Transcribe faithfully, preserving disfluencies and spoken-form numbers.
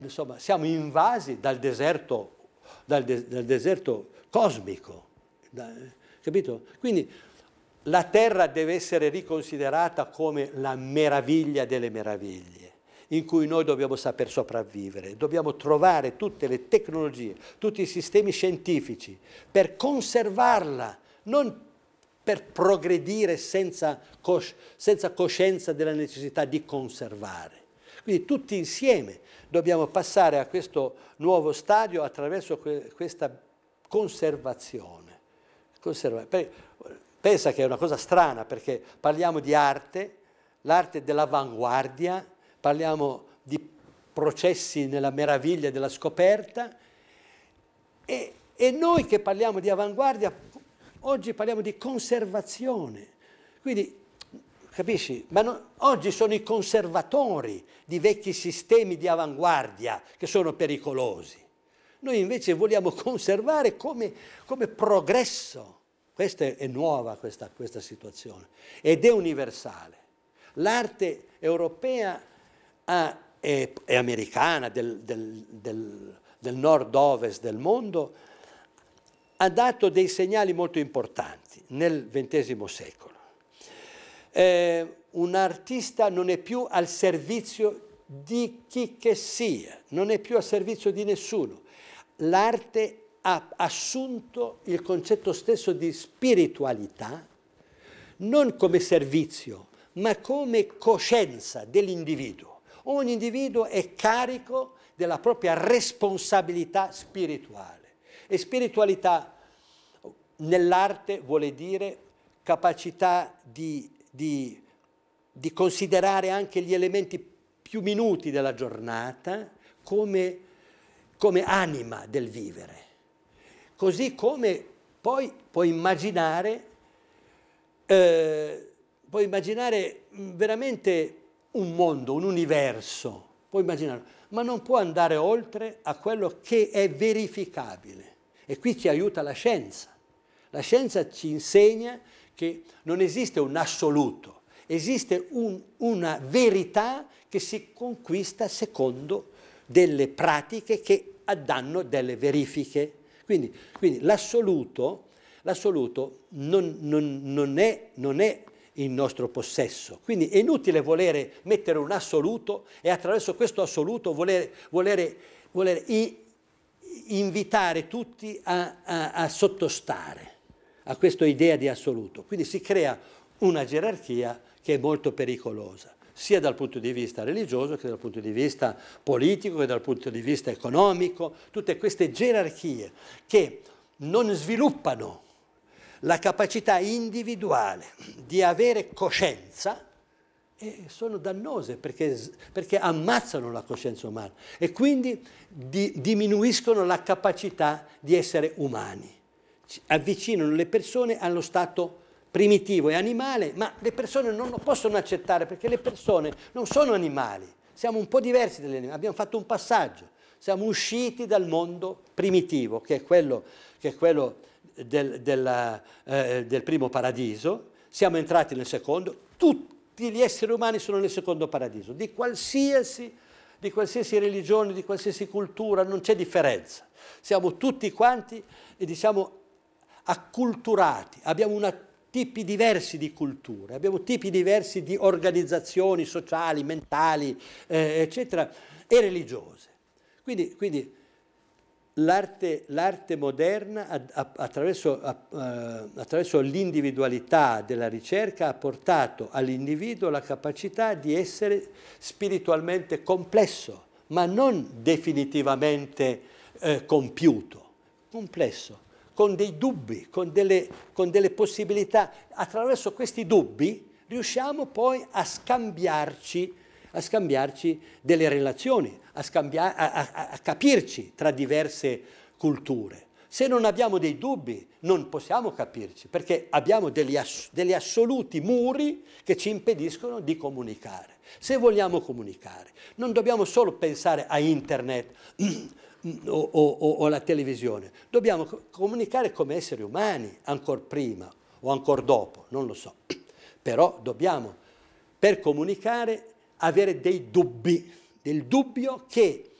insomma, siamo invasi dal deserto, dal, de, dal deserto cosmico, da, capito? Quindi la Terra deve essere riconsiderata come la meraviglia delle meraviglie, in cui noi dobbiamo saper sopravvivere, dobbiamo trovare tutte le tecnologie, tutti i sistemi scientifici per conservarla, non per progredire senza, cos- senza coscienza della necessità di conservare. Quindi tutti insieme dobbiamo passare a questo nuovo stadio attraverso que- questa conservazione. Conserva- Pensa che è una cosa strana, perché parliamo di arte, l'arte dell'avanguardia, parliamo di processi nella meraviglia della scoperta, e, e noi che parliamo di avanguardia oggi parliamo di conservazione. Quindi, capisci? Ma no, oggi sono i conservatori di vecchi sistemi di avanguardia che sono pericolosi. Noi invece vogliamo conservare come, come progresso. Questa è, è nuova questa, questa situazione ed è universale. L'arte europea ha, è, è americana, del, del, del, del nord-ovest del mondo, ha dato dei segnali molto importanti nel ventesimo secolo. Eh, un artista non è più al servizio di chi che sia, non è più al servizio di nessuno. L'arte ha assunto il concetto stesso di spiritualità, non come servizio, ma come coscienza dell'individuo. Ogni individuo è carico della propria responsabilità spirituale. E spiritualità nell'arte vuole dire capacità di, di, di considerare anche gli elementi più minuti della giornata come, come anima del vivere. Così come poi puoi immaginare, eh, puoi immaginare veramente un mondo, un universo, puoi immaginarlo, ma non può andare oltre a quello che è verificabile. E qui ci aiuta la scienza. La scienza ci insegna che non esiste un assoluto, esiste un, una verità che si conquista secondo delle pratiche che danno delle verifiche. Quindi, quindi l'assoluto, l'assoluto non, non, non, è, non è in nostro possesso. Quindi è inutile volere mettere un assoluto e attraverso questo assoluto volere, volere, volere i, invitare tutti a, a, a sottostare a questa idea di assoluto. Quindi si crea una gerarchia che è molto pericolosa, sia dal punto di vista religioso che dal punto di vista politico che dal punto di vista economico. Tutte queste gerarchie che non sviluppano la capacità individuale di avere coscienza e sono dannose perché, perché ammazzano la coscienza umana e quindi di, diminuiscono la capacità di essere umani. Avvicinano le persone allo stato primitivo e animale, ma le persone non lo possono accettare perché le persone non sono animali, siamo un po' diversi dagli animali, abbiamo fatto un passaggio, siamo usciti dal mondo primitivo, che è quello, che è quello del, della, eh, del primo paradiso, siamo entrati nel secondo, tutti gli esseri umani sono nel secondo paradiso, di qualsiasi, di qualsiasi religione, di qualsiasi cultura, non c'è differenza, siamo tutti quanti, diciamo, acculturati, abbiamo una tipi diversi di culture, abbiamo tipi diversi di organizzazioni sociali, mentali, eh, eccetera, e religiose. Quindi, quindi l'arte, l'arte moderna a, a, attraverso, a, uh, attraverso l'individualità della ricerca ha portato all'individuo la capacità di essere spiritualmente complesso, ma non definitivamente eh, compiuto, complesso, con dei dubbi, con delle, con delle possibilità. Attraverso questi dubbi riusciamo poi a scambiarci, a scambiarci delle relazioni, a, scambiar, a, a, a capirci tra diverse culture. Se non abbiamo dei dubbi non possiamo capirci, perché abbiamo degli, ass, degli assoluti muri che ci impediscono di comunicare. Se vogliamo comunicare, non dobbiamo solo pensare a internet, O, o, o la televisione, dobbiamo comunicare come esseri umani, ancora prima o ancora dopo, non lo so, però dobbiamo per comunicare avere dei dubbi, del dubbio che